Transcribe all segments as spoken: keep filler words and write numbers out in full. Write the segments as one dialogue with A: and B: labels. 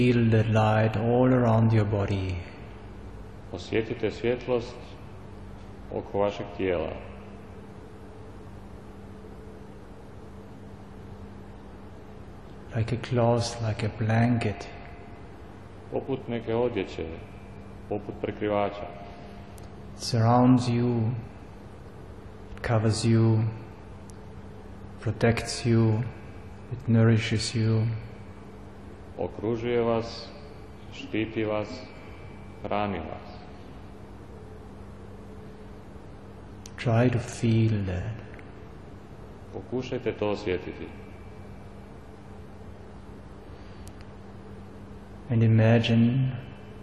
A: Feel the light all around your body.
B: Osjetite svjetlost oko vašeg tijela.
A: Like a cloth, like a blanket.
B: Poput neke odjeće, poput prekrivača.
A: It surrounds you, it covers you, protects you, it nourishes you.
B: Okružuje vas, štiti vas, hrani vas.
A: Try to feel that.
B: Pokušajte to osjetiti.
A: And imagine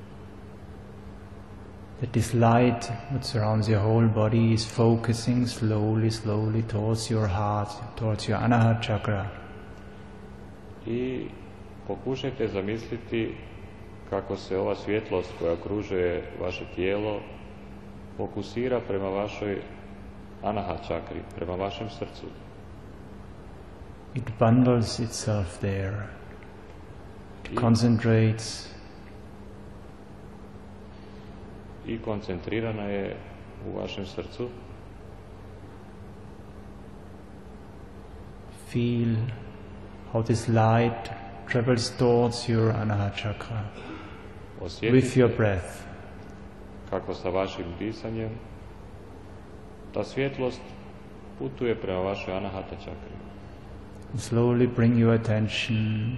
A: that this light that surrounds your whole body is focusing slowly, slowly towards your heart, towards your Anahata chakra.
B: I pokušajte zamisliti kako se ova svjetlost koja okružuje vaše tijelo fokusira prema vašoj Anahata čakri, prema vašem srcu.
A: It bundles itself there. It concentrates.
B: I koncentrirana je u vašem srcu.
A: Feel how this light travels towards your Anahata chakra with your breath.
B: Kako sa vašim disanjem ta svjetlost putuje prema vašoj Anahata čakri.
A: Slowly bring your attention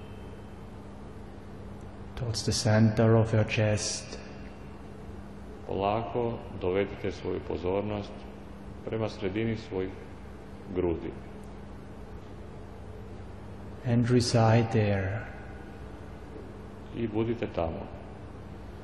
A: towards the center of your chest.
B: Polako dovedite svoju pozornost prema sredini svojih grudi.
A: And reside there.
B: I budite tamo.